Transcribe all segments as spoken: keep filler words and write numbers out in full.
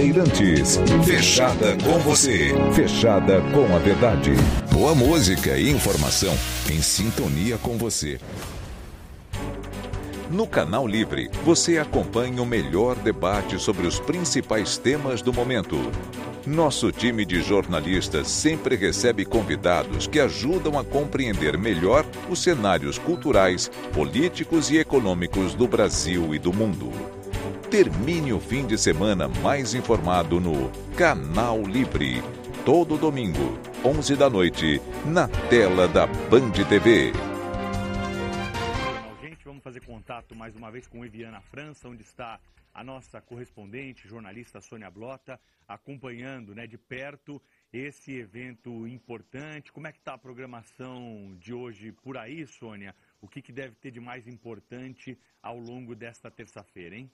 Bandeirantes, fechada com você, fechada com a verdade. Boa música e informação em sintonia com você. No Canal Livre, você acompanha o melhor debate sobre os principais temas do momento. Nosso time de jornalistas sempre recebe convidados que ajudam a compreender melhor os cenários culturais, políticos e econômicos do Brasil e do mundo. Termine o fim de semana mais informado no Canal Livre. Todo domingo, onze da noite, na tela da Band T V. Gente, vamos fazer contato mais uma vez com Evian na França, onde está a nossa correspondente, jornalista Sônia Blota, acompanhando, né, de perto esse evento importante. Como é que está a programação de hoje por aí, Sônia? O que, que deve ter de mais importante ao longo desta terça-feira, hein?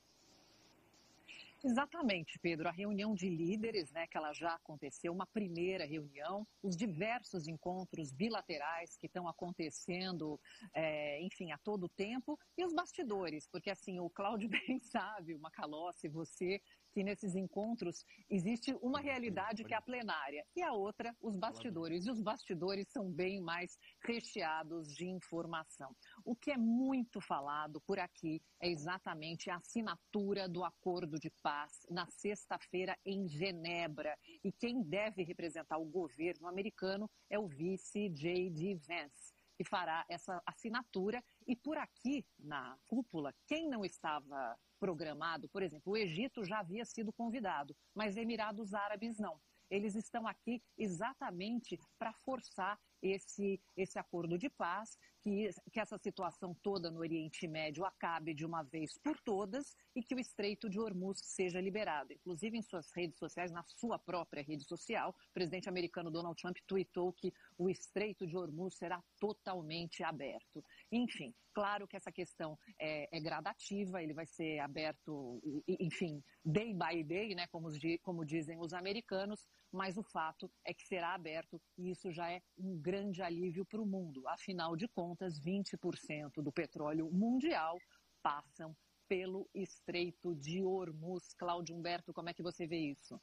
Exatamente, Pedro. A reunião de líderes, né, que ela já aconteceu, uma primeira reunião, os diversos encontros bilaterais que estão acontecendo, é, enfim, a todo tempo, e os bastidores, porque assim, o Cláudio bem sabe, o Macalossi, você, que nesses encontros existe uma realidade que é a plenária e a outra, os bastidores. E os bastidores são bem mais recheados de informação. O que é muito falado por aqui é exatamente a assinatura do acordo de paz na sexta-feira em Genebra. E quem deve representar o governo americano é o vice J D Vance, que fará essa assinatura. E por aqui, na cúpula, quem não estava programado, por exemplo, o Egito já havia sido convidado, mas Emirados Árabes não. Eles estão aqui exatamente para forçar esse, esse acordo de paz, que, que essa situação toda no Oriente Médio acabe de uma vez por todas e que o Estreito de Hormuz seja liberado. Inclusive em suas redes sociais, na sua própria rede social, o presidente americano Donald Trump tweetou que o Estreito de Hormuz será totalmente aberto. Enfim, claro que essa questão é, é gradativa, ele vai ser aberto, enfim, day by day, né, como, como dizem os americanos, mas o fato é que será aberto e isso já é um grande alívio para o mundo. Afinal de contas, vinte por cento do petróleo mundial passam pelo Estreito de Hormuz. Cláudio Humberto, como é que você vê isso?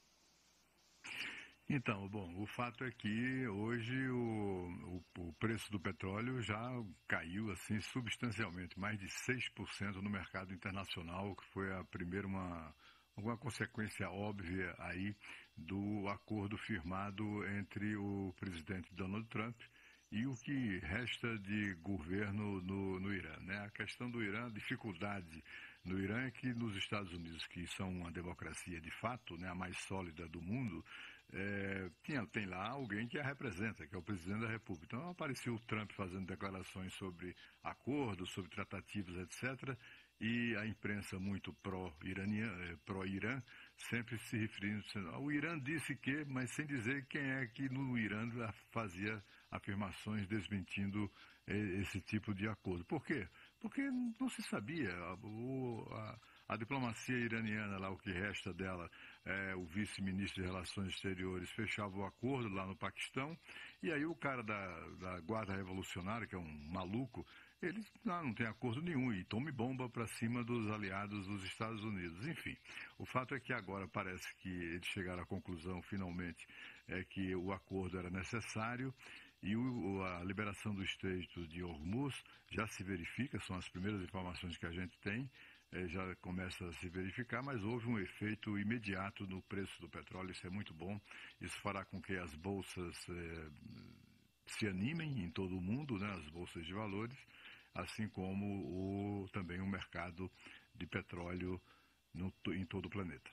Então, bom, o fato é que hoje o, o, o preço do petróleo já caiu assim substancialmente, mais de seis por cento no mercado internacional, que foi a primeira uma, uma consequência óbvia aí do acordo firmado entre o presidente Donald Trump e o que resta de governo no, no Irã, né? A questão do Irã, a dificuldade no Irã é que nos Estados Unidos, que são uma democracia de fato, né, a mais sólida do mundo, É, tinha, tem lá alguém que a representa, que é o presidente da República. Então apareceu o Trump fazendo declarações sobre acordos, sobre tratativas, etcétera. E a imprensa muito pró-iraniana, pró-Irã, sempre se referindo, dizendo, o Irã disse que, mas sem dizer quem é que no Irã fazia afirmações desmentindo esse tipo de acordo. Por quê? Porque não se sabia. O, a, a diplomacia iraniana, lá o que resta dela, é, o vice-ministro de Relações Exteriores fechava o acordo lá no Paquistão, e aí o cara da, da Guarda Revolucionária, que é um maluco, ele não, não tem acordo nenhum e tome bomba para cima dos aliados dos Estados Unidos. Enfim, o fato é que agora parece que eles chegaram à conclusão, finalmente, é que o acordo era necessário. E o, a liberação do Estreito de Hormuz já se verifica, são as primeiras informações que a gente tem, eh, já começa a se verificar, mas houve um efeito imediato no preço do petróleo, isso é muito bom, isso fará com que as bolsas eh, se animem em todo o mundo, né, as bolsas de valores, assim como o, também o mercado de petróleo no, em todo o planeta.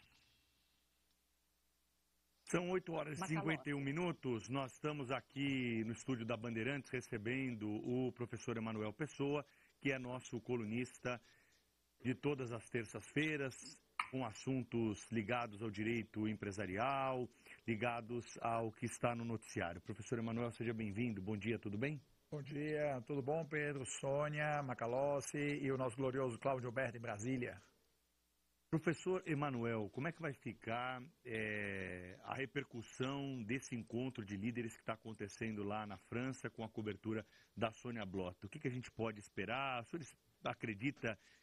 São oito horas e cinquenta e um minutos, nós estamos aqui no estúdio da Bandeirantes recebendo o professor Emanuel Pessoa, que é nosso colunista de todas as terças-feiras, com assuntos ligados ao direito empresarial, ligados ao que está no noticiário. Professor Emanuel, seja bem-vindo, bom dia, tudo bem? Bom dia, tudo bom, Pedro, Sônia, Macalossi e o nosso glorioso Cláudio Humberto em Brasília. Professor Emanuel, como é que vai ficar é, a repercussão desse encontro de líderes que está acontecendo lá na França com a cobertura da Sônia Blota? O que, que a gente pode esperar? O senhor acredita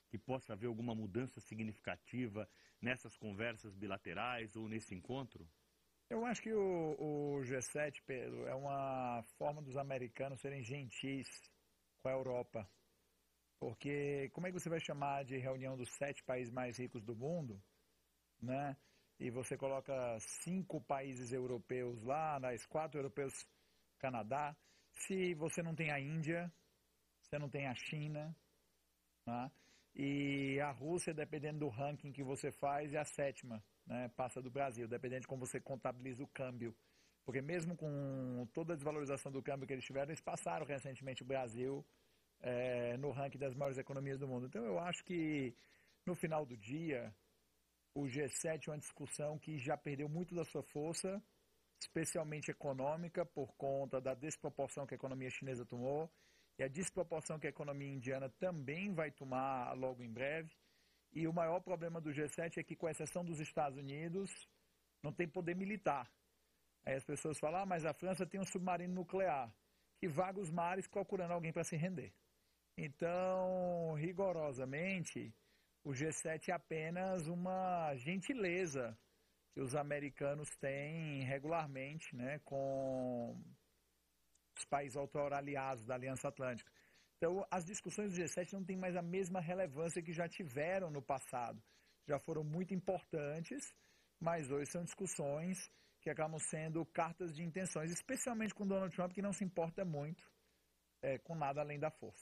que possa haver alguma mudança significativa nessas conversas bilaterais ou nesse encontro? Eu acho que o, o G sete, Pedro, é uma forma dos americanos serem gentis com a Europa. Porque como é que você vai chamar de reunião dos sete países mais ricos do mundo, né? E você coloca cinco países europeus lá, nas quatro europeus, Canadá, se você não tem a Índia, você não tem a China, né? E a Rússia, dependendo do ranking que você faz, é a sétima, né? Passa do Brasil, dependendo de como você contabiliza o câmbio. Porque mesmo com toda a desvalorização do câmbio que eles tiveram, eles passaram recentemente o Brasil é, no ranking das maiores economias do mundo. Então eu acho que no final do dia, o G sete é uma discussão que já perdeu muito da sua força, especialmente econômica, por conta da desproporção que a economia chinesa tomou, e a desproporção que a economia indiana também vai tomar logo em breve. E o maior problema do G sete é que, com exceção dos Estados Unidos, não tem poder militar. Aí as pessoas falam, ah, mas a França tem um submarino nuclear, que vaga os mares procurando alguém para se render. Então, rigorosamente, o G sete é apenas uma gentileza que os americanos têm regularmente, né, com os países auto-aliados da Aliança Atlântica. Então, as discussões do G sete não têm mais a mesma relevância que já tiveram no passado. Já foram muito importantes, mas hoje são discussões que acabam sendo cartas de intenções, especialmente com Donald Trump, que não se importa muito é, com nada além da força.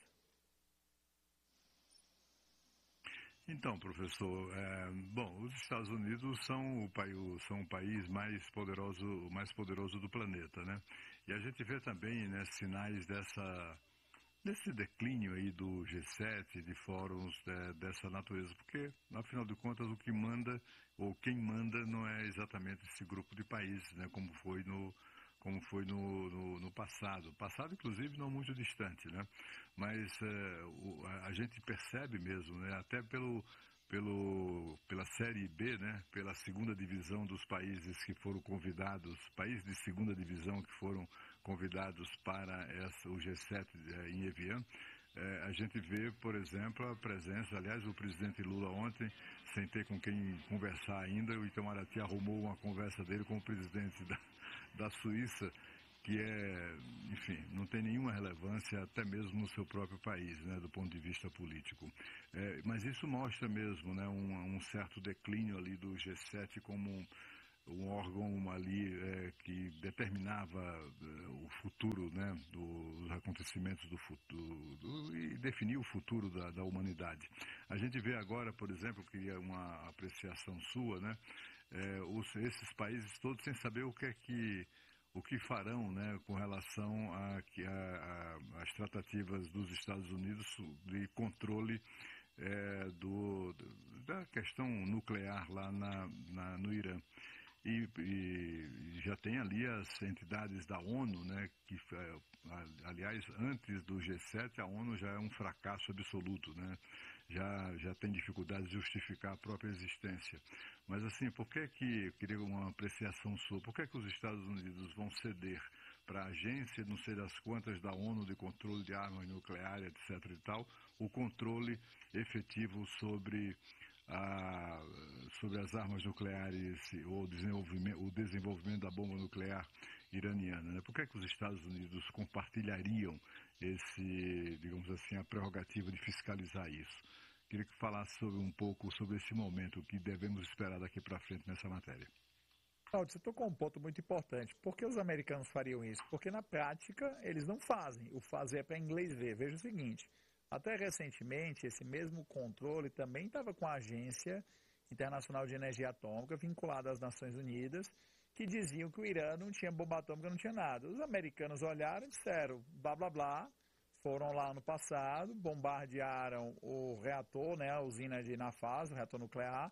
Então, professor, é, bom, os Estados Unidos são o, país, são o país mais poderoso, mais poderoso do planeta, né? E a gente vê também, né, sinais dessa, desse declínio aí do G sete, de fóruns é, dessa natureza, porque, afinal de contas, o que manda, ou quem manda, não é exatamente esse grupo de países, né, como foi no... como foi no, no, no passado. Passado, inclusive, não muito distante, né? Mas é, o, a, a gente percebe mesmo, né? Até pelo, pelo, pela Série B, né? Pela segunda divisão dos países que foram convidados, países de segunda divisão que foram convidados para essa, o G sete é, em Evian, é, a gente vê, por exemplo, a presença, aliás, o presidente Lula ontem, sem ter com quem conversar ainda, o Itamaraty arrumou uma conversa dele com o presidente da da Suíça, que é, enfim, não tem nenhuma relevância até mesmo no seu próprio país, né, do ponto de vista político. É, mas isso mostra mesmo, né, um, um certo declínio ali do G sete como um, um órgão ali é, que determinava é, o futuro, né, dos acontecimentos do futuro do, e definia o futuro da, da humanidade. A gente vê agora, por exemplo, eu queria uma apreciação sua, né, É, os, esses países todos sem saber o que é que o que farão, né, com relação a, a, a, às tratativas dos Estados Unidos de controle é, do, da questão nuclear lá na, na, no Irã. E, e já tem ali as entidades da ONU, né, que, aliás, antes do G sete, a ONU já é um fracasso absoluto, né? Já, já tem dificuldade de justificar a própria existência. Mas, assim, por que que, eu queria uma apreciação sua, por que que os Estados Unidos vão ceder para a agência, não sei das quantas, da ONU de controle de armas nucleares, etc e tal, o controle efetivo sobre, a, sobre as armas nucleares ou o desenvolvimento, o desenvolvimento da bomba nuclear iraniana, né? Por que que os Estados Unidos compartilhariam esse, digamos assim, a prerrogativa de fiscalizar isso? Queria que falasse sobre, um pouco sobre esse momento, o que devemos esperar daqui para frente nessa matéria. Claudio, você tocou um ponto muito importante. Por que os americanos fariam isso? Porque na prática eles não fazem. O fazer é para inglês ver. Veja o seguinte, até recentemente esse mesmo controle também estava com a Agência Internacional de Energia Atômica, vinculada às Nações Unidas, que diziam que o Irã não tinha bomba atômica, não tinha nada. Os americanos olharam e disseram, blá, blá, blá, foram lá no passado, bombardearam o reator, né, a usina de Nafaz, o reator nuclear,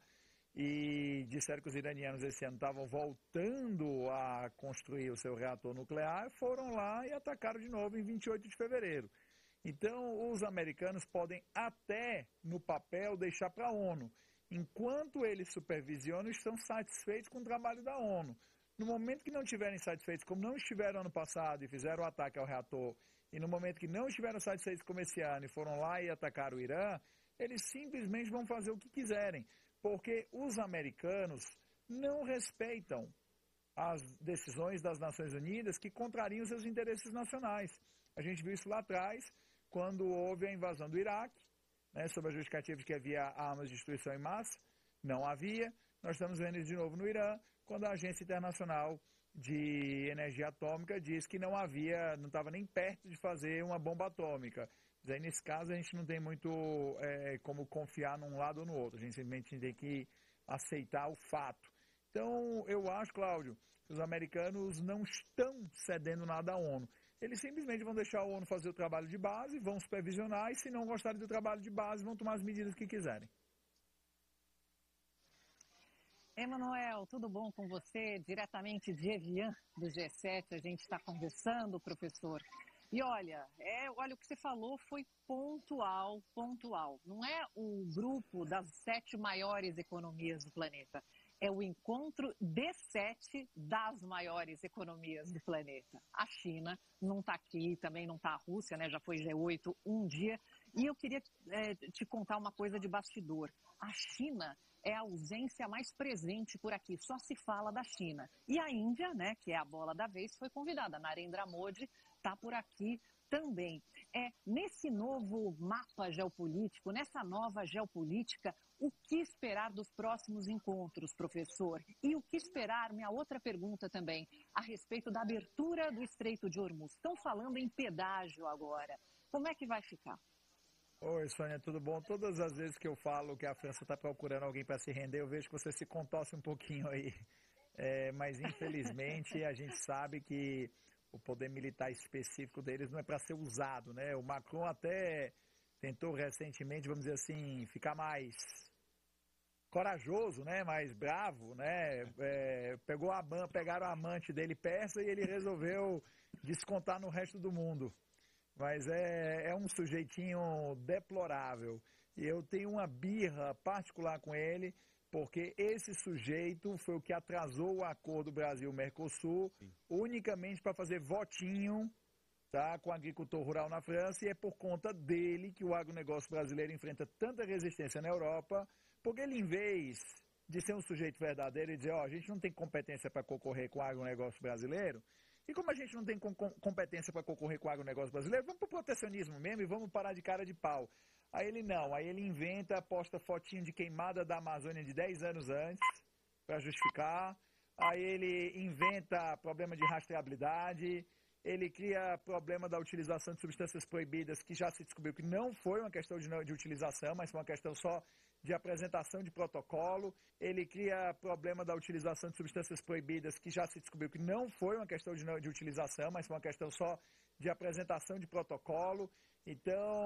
e disseram que os iranianos esse ano estavam voltando a construir o seu reator nuclear, foram lá e atacaram de novo em vinte e oito de fevereiro. Então, os americanos podem até, no papel, deixar para a ONU. Enquanto eles supervisionam, estão satisfeitos com o trabalho da ONU. No momento que não estiverem satisfeitos, como não estiveram ano passado e fizeram o ataque ao reator, e no momento que não estiveram satisfeitos como esse ano e foram lá e atacaram o Irã, eles simplesmente vão fazer o que quiserem, porque os americanos não respeitam as decisões das Nações Unidas que contrariam seus interesses nacionais. A gente viu isso lá atrás, quando houve a invasão do Iraque, né, sob a justificativa de que havia armas de destruição em massa. Não havia. Nós estamos vendo isso de novo no Irã, quando a Agência Internacional de Energia Atômica diz que não havia, não estava nem perto de fazer uma bomba atômica. Mas aí, nesse caso, a gente não tem muito é, como confiar num lado ou no outro. A gente simplesmente tem que aceitar o fato. Então, eu acho, Cláudio, que os americanos não estão cedendo nada à ONU. Eles simplesmente vão deixar a ONU fazer o trabalho de base, vão supervisionar, e se não gostarem do trabalho de base, vão tomar as medidas que quiserem. Emanuel, tudo bom com você? Diretamente de Evian, do G sete, a gente está conversando, professor. E olha, é, olha, o que você falou foi pontual, pontual. Não é o grupo das sete maiores economias do planeta. É o encontro de sete das maiores economias do planeta. A China não está aqui, também não está a Rússia, né? Já foi G oito um dia. E eu queria é, te contar uma coisa de bastidor. A China é a ausência mais presente por aqui, só se fala da China. E a Índia, né, que é a bola da vez, foi convidada. Narendra Modi está por aqui também. É, nesse novo mapa geopolítico, nessa nova geopolítica, o que esperar dos próximos encontros, professor? E o que esperar, minha outra pergunta também, a respeito da abertura do Estreito de Hormuz. Estão falando em pedágio agora. Como é que vai ficar? Oi, Sônia, tudo bom? Todas as vezes que eu falo que a França está procurando alguém para se render, eu vejo que você se contorce um pouquinho aí. É, mas, infelizmente, a gente sabe que o poder militar específico deles não é para ser usado, né? O Macron até tentou recentemente, vamos dizer assim, ficar mais corajoso, né? Mais bravo, né? É, pegou a, pegaram a amante dele persa e ele resolveu descontar no resto do mundo. Mas é, é um sujeitinho deplorável. E eu tenho uma birra particular com ele, porque esse sujeito foi o que atrasou o acordo Brasil-Mercosul, unicamente para fazer votinho, tá, com o agricultor rural na França, e é por conta dele que o agronegócio brasileiro enfrenta tanta resistência na Europa, porque ele, em vez de ser um sujeito verdadeiro e dizer, ó, a gente não tem competência para concorrer com o agronegócio brasileiro, e como a gente não tem competência para concorrer com o agronegócio brasileiro, vamos para o protecionismo mesmo e vamos parar de cara de pau. Aí ele não, aí ele inventa, posta fotinho de queimada da Amazônia de dez anos antes, para justificar. Aí ele inventa problema de rastreabilidade, ele cria problema da utilização de substâncias proibidas, que já se descobriu que não foi uma questão de, de utilização, mas foi uma questão só de apresentação de protocolo. Ele cria problema da utilização de substâncias proibidas, que já se descobriu que não foi uma questão de, de utilização, mas foi uma questão só de apresentação de protocolo. Então,